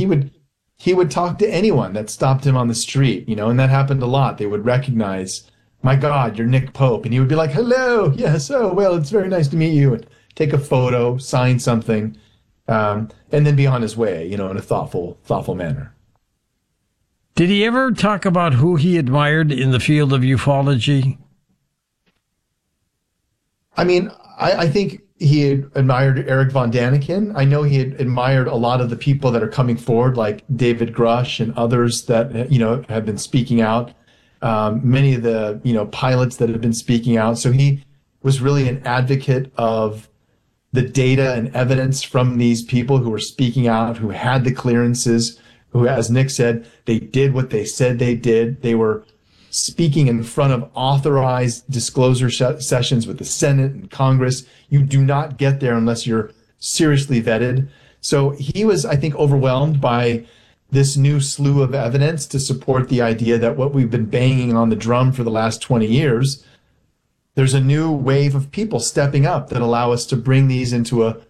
he would talk to anyone that stopped him on the street, and that happened a lot. They would recognize, my God, you're Nick Pope. And he would be like, hello, yes, oh, well, it's very nice to meet you. And take a photo, sign something, and then be on his way, in a thoughtful manner. Did he ever talk about who he admired in the field of ufology? I mean, I think he admired Eric von Daniken. I know he had admired a lot of the people that are coming forward, like David Grush and others that, have been speaking out. Many of the, pilots that have been speaking out. So he was really an advocate of the data and evidence from these people who were speaking out, who had the clearances, who, as Nick said, they did what they said they did. They were speaking in front of authorized disclosure sessions with the Senate and Congress. You do not get there unless you're seriously vetted. So he was, I think, overwhelmed by this new slew of evidence to support the idea that what we've been banging on the drum for the last 20 years, there's a new wave of people stepping up that allow us to bring these into a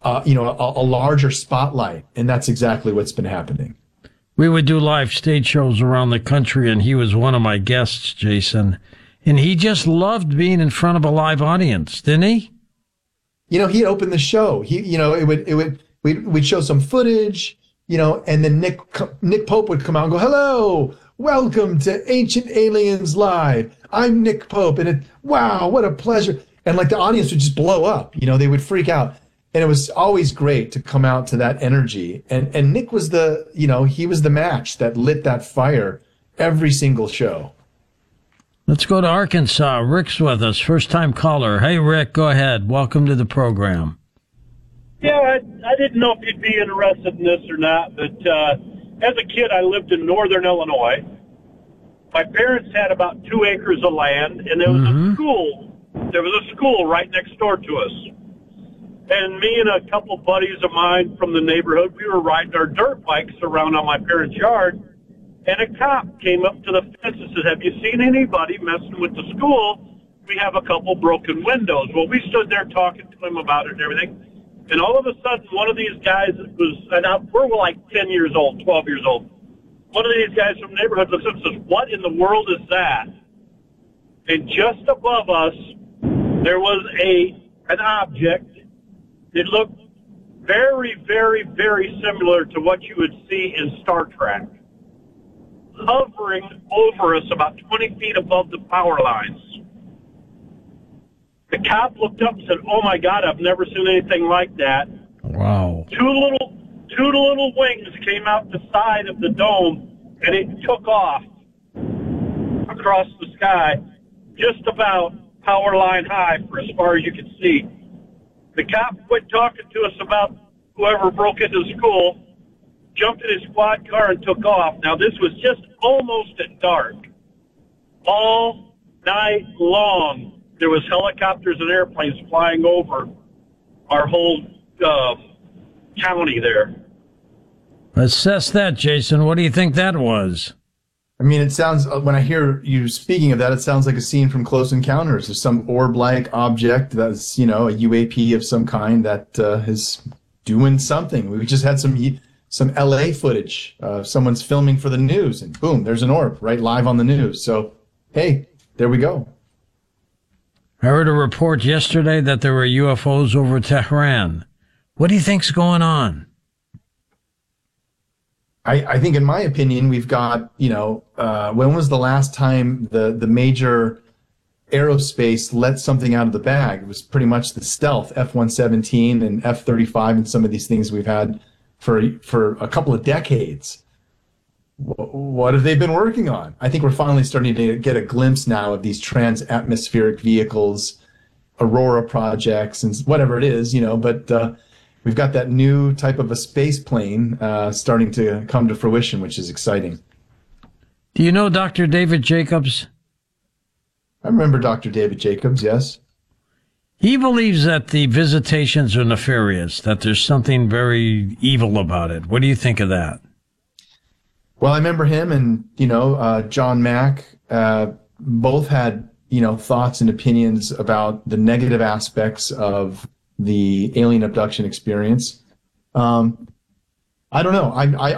larger spotlight. And that's exactly what's been happening. We would do live stage shows around the country, and he was one of my guests, Jason. And he just loved being in front of a live audience, didn't he? He'd open the show. We'd show some footage, and then Nick Pope would come out and go, hello, welcome to Ancient Aliens Live. I'm Nick Pope. And wow, what a pleasure. And like the audience would just blow up, they would freak out. And it was always great to come out to that energy. And Nick was he was the match that lit that fire every single show. Let's go to Arkansas. Rick's with us, first-time caller. Hey, Rick, go ahead. Welcome to the program. Yeah, I didn't know if you'd be interested in this or not, but as a kid, I lived in northern Illinois. My parents had about 2 acres of land, and there was a school. There was a school right next door to us. And me and a couple buddies of mine from the neighborhood, we were riding our dirt bikes around on my parents' yard, and a cop came up to the fence and said, have you seen anybody messing with the school? We have a couple broken windows. Well, we stood there talking to him about it and everything. And all of a sudden, one of these guys we're like 10 years old, 12 years old. One of these guys from the neighborhood looks up and says, what in the world is that? And just above us, there was an object. It looked very, very, very similar to what you would see in Star Trek, hovering over us about 20 feet above the power lines. The cop looked up and said, oh, my God, I've never seen anything like that. Wow. Two little wings came out the side of the dome, and it took off across the sky, just about power line high for as far as you could see. The cop quit talking to us about whoever broke into the school, jumped in his squad car and took off. Now, this was just almost at dark. All night long, there was helicopters and airplanes flying over our whole county there. Assess that, Jason. What do you think that was? I mean, it sounds, when I hear you speaking of that, it sounds like a scene from Close Encounters. There's some orb-like object that's, a UAP of some kind that is doing something. We just had some LA footage. Someone's filming for the news, and boom, there's an orb right live on the news. So, hey, there we go. I heard a report yesterday that there were UFOs over Tehran. What do you think's going on? I think, in my opinion, we've got, when was the last time the major aerospace let something out of the bag? It was pretty much the stealth F-117 and F-35 and some of these things we've had for a couple of decades. What have they been working on? I think we're finally starting to get a glimpse now of these trans-atmospheric vehicles, Aurora projects, and whatever it is, but we've got that new type of a space plane starting to come to fruition, which is exciting. Do you know Dr. David Jacobs? I remember Dr. David Jacobs, yes. He believes that the visitations are nefarious, that there's something very evil about it. What do you think of that? Well, I remember him and, John Mack both had, thoughts and opinions about the negative aspects of the alien abduction experience. I don't know.